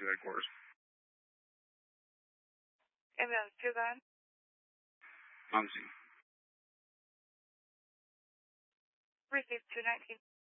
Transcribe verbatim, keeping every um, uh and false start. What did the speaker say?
to headquarters. Ambulance two, go ahead. On scene. Received two nineteen.